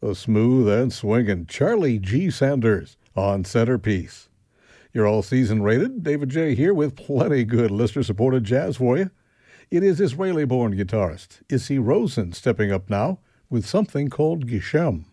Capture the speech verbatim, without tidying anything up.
A smooth and swinging Charlie G. Sanders on centerpiece. You're all season rated. David J. here with plenty good listener-supported jazz for you. It is Israeli-born guitarist Issi Rosen stepping up now with something called Geshem.